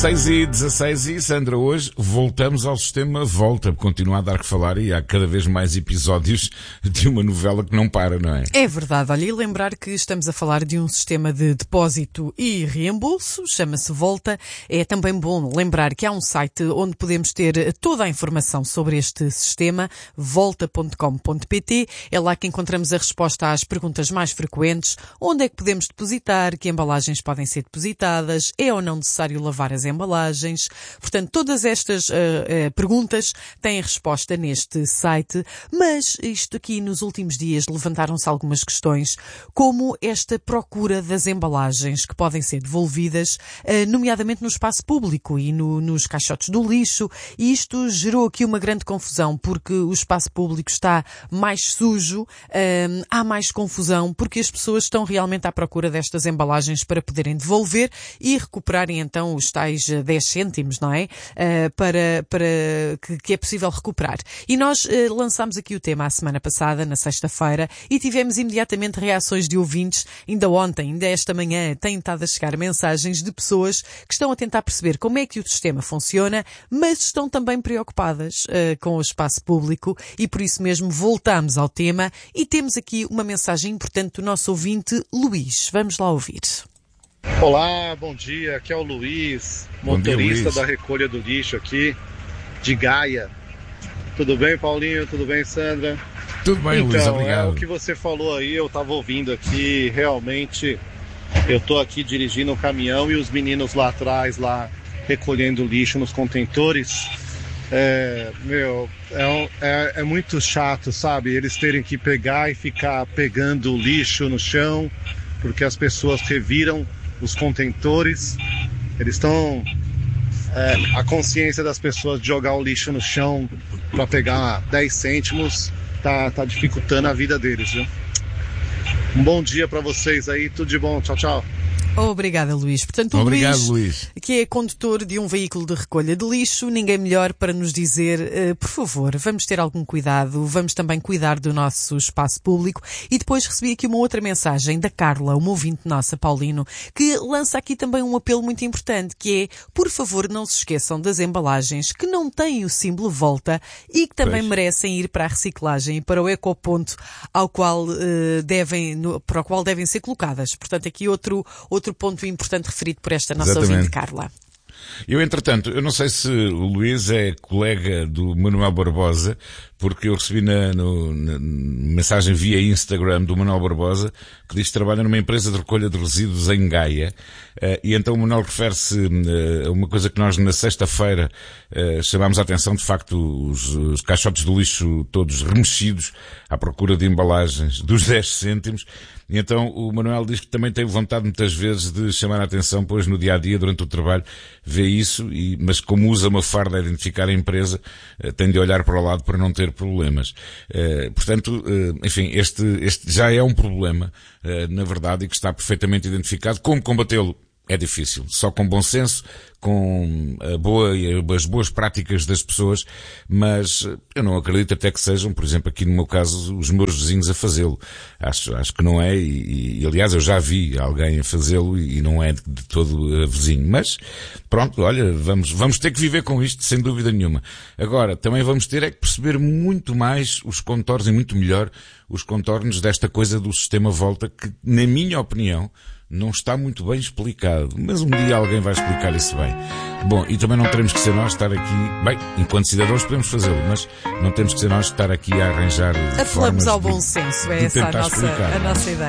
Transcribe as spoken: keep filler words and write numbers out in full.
seis e dezasseis e Sandra, hoje voltamos ao sistema Volta, continua a dar que falar e há cada vez mais episódios de uma novela que não para, não é? É verdade, olha, e lembrar que estamos a falar de um sistema de depósito e reembolso, chama-se Volta. É também bom lembrar que há um site onde podemos ter toda a informação sobre este sistema, volta ponto com ponto pt. É lá que encontramos a resposta às perguntas mais frequentes: onde é que podemos depositar, que embalagens podem ser depositadas, é ou não necessário lavar as embalagens. Portanto, todas estas uh, uh, perguntas têm resposta neste site, mas isto aqui nos últimos dias levantaram-se algumas questões, como esta procura das embalagens que podem ser devolvidas, uh, nomeadamente no espaço público e no, nos caixotes do lixo, e isto gerou aqui uma grande confusão, porque o espaço público está mais sujo, uh, há mais confusão, porque as pessoas estão realmente à procura destas embalagens para poderem devolver e recuperarem então os tais dez cêntimos, não é? Uh, para, para que, que é possível recuperar. E nós uh, lançámos aqui o tema a semana passada, na sexta-feira, e tivemos imediatamente reações de ouvintes. Ainda ontem, ainda esta manhã, têm estado a chegar mensagens de pessoas que estão a tentar perceber como é que o sistema funciona, mas estão também preocupadas uh, com o espaço público, e por isso mesmo voltamos ao tema e temos aqui uma mensagem importante do nosso ouvinte Luís. Vamos lá ouvir. Olá, bom dia, aqui é o Luiz, motorista dia, Luiz. da recolha do lixo aqui, de Gaia. Tudo bem, Paulinho? Tudo bem, Sandra? Tudo bem, então, Luiz, obrigado. É, o que você falou aí, eu estava ouvindo aqui, realmente, eu estou aqui dirigindo um caminhão e os meninos lá atrás, lá recolhendo lixo nos contentores, é, meu, é, é, é muito chato, sabe? Eles terem que pegar e ficar pegando o lixo no chão, porque as pessoas reviram os contentores, eles estão... É, a consciência das pessoas de jogar o lixo no chão para pegar dez cêntimos tá, tá dificultando a vida deles, viu? Um bom dia para vocês aí, tudo de bom, tchau, tchau. Obrigada, Luís. Portanto, o Obrigado, Luís, Luís, que é condutor de um veículo de recolha de lixo, ninguém melhor para nos dizer, uh, por favor, vamos ter algum cuidado, vamos também cuidar do nosso espaço público. E depois recebi aqui uma outra mensagem da Carla, uma ouvinte nossa, Paulino, que lança aqui também um apelo muito importante, que é, por favor, não se esqueçam das embalagens que não têm o símbolo Volta e que também pois. merecem ir para a reciclagem e para o ecoponto ao qual, uh, devem, no, para o qual devem ser colocadas. Portanto, aqui outro, outro Outro ponto importante referido por esta nossa Exatamente. ouvinte, Carla. Eu, entretanto, eu não sei se o Luís é colega do Manuel Barbosa, porque eu recebi na, no, na mensagem via Instagram do Manuel Barbosa, que diz que trabalha numa empresa de recolha de resíduos em Gaia, uh, e então o Manuel refere-se uh, a uma coisa que nós na sexta-feira uh, chamámos a atenção, de facto, os, os caixotes do lixo todos remexidos à procura de embalagens dos dez cêntimos, e então o Manuel diz que também tem vontade muitas vezes de chamar a atenção, pois no dia-a-dia, durante o trabalho, vê isso, e, mas como usa uma farda a identificar a empresa, uh, tem de olhar para o lado para não ter problemas. Uh, portanto, uh, enfim, este, este já é um problema, uh, na verdade, e que está perfeitamente identificado. Como combatê-lo? É difícil. Só com bom senso, com a boa, as boas práticas das pessoas, mas eu não acredito até que sejam, por exemplo, aqui no meu caso, os meus vizinhos a fazê-lo. Acho, acho que não é, e, e aliás eu já vi alguém a fazê-lo e não é de, de todo vizinho. Mas, pronto, olha, vamos, vamos ter que viver com isto, sem dúvida nenhuma. Agora, também vamos ter é que perceber muito mais os contornos, e muito melhor, os contornos desta coisa do sistema Volta, que, na minha opinião, não está muito bem explicado, mas um dia alguém vai explicar isso bem. Bom, e também não teremos que ser nós estar aqui, bem, enquanto cidadãos podemos fazê-lo, mas não temos que ser nós estar aqui a arranjar Apelamos formas ao de, bom senso, é de essa a tentar nossa, explicar. a nossa ideia.